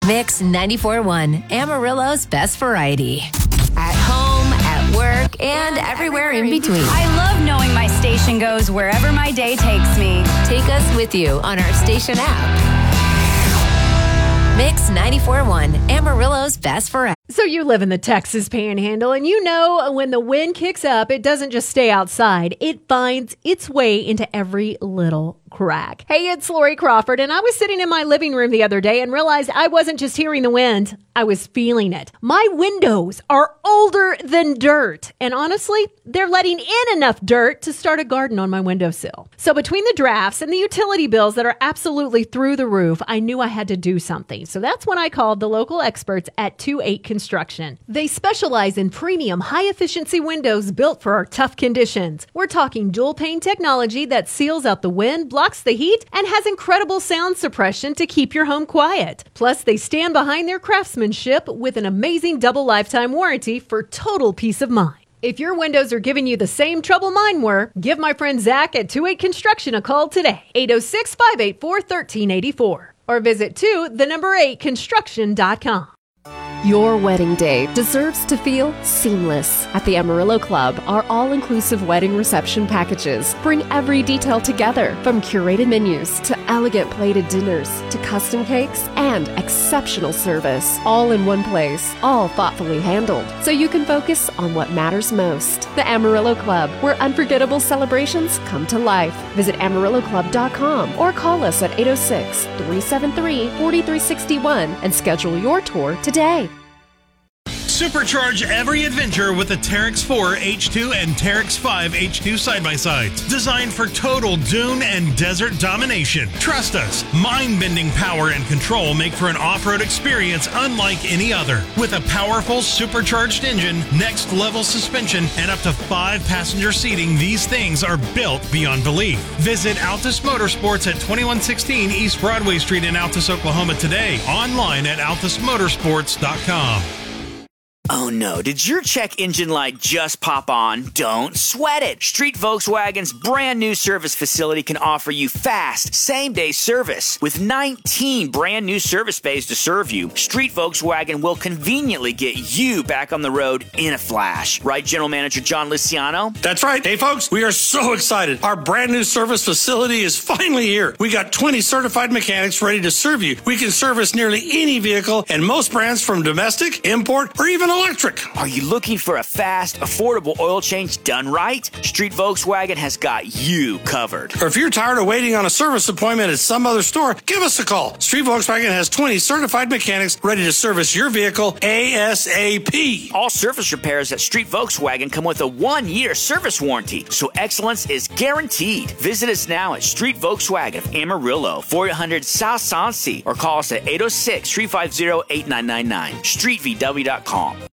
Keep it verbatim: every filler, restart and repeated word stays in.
Mix ninety-four point one, Amarillo's best variety. At home, at work, and everywhere in between. I love knowing my station goes wherever my day takes me. Take us with you on our station app. Mix ninety-four point one, Amarillo's best variety. So you live in the Texas Panhandle, and you know when the wind kicks up, it doesn't just stay outside. It finds its way into every little crack. Hey, it's Lori Crawford, and I was sitting in my living room the other day and realized I wasn't just hearing the wind, I was feeling it. My windows are older than dirt, and honestly, they're letting in enough dirt to start a garden on my windowsill. So between the drafts and the utility bills that are absolutely through the roof, I knew I had to do something. So that's when I called the local experts at two eight Construction. They specialize in premium, high-efficiency windows built for our tough conditions. We're talking dual pane technology that seals out the wind, blocks the heat, and has incredible sound suppression to keep your home quiet. Plus, they stand behind their craftsmanship with an amazing double lifetime warranty for total peace of mind. If your windows are giving you the same trouble mine were, give my friend Zach at two eight Construction a call today. eight oh six, five eight four, one three eight four. Or visit two, the number eight, construction dot com. Your wedding day deserves to feel seamless. At the Amarillo Club, our all-inclusive wedding reception packages bring every detail together, from curated menus to elegant plated dinners to custom cakes and exceptional service, all in one place, all thoughtfully handled, so you can focus on what matters most. The Amarillo Club, where unforgettable celebrations come to life. Visit amarillo club dot com or call us at eight oh six, three seven three, four three six one and schedule your tour today. Supercharge every adventure with the Terex four H two and Terex five H two side-by-sides. Designed for total dune and desert domination. Trust us, mind-bending power and control make for an off-road experience unlike any other. With a powerful supercharged engine, next-level suspension, and up to five passenger seating, these things are built beyond belief. Visit Altus Motorsports at twenty-one sixteen East Broadway Street in Altus, Oklahoma today. Online at altus motorsports dot com. Oh no, did your check engine light just pop on? Don't sweat it. Street Volkswagen's brand new service facility can offer you fast, same-day service. With nineteen brand new service bays to serve you, Street Volkswagen will conveniently get you back on the road in a flash. Right, General Manager John Luciano? That's right. Hey folks, we are so excited. Our brand new service facility is finally here. We got twenty certified mechanics ready to serve you. We can service nearly any vehicle and most brands, from domestic, import, or even electric. Are you looking for a fast, affordable oil change done right? Street Volkswagen has got you covered. Or if you're tired of waiting on a service appointment at some other store, give us a call. Street Volkswagen has twenty certified mechanics ready to service your vehicle ASAP. All service repairs at Street Volkswagen come with a one-year service warranty, so excellence is guaranteed. Visit us now at Street Volkswagen of Amarillo, four hundred South Sansi, or call us at eight oh six, three five zero, eight nine nine nine, street v w dot com.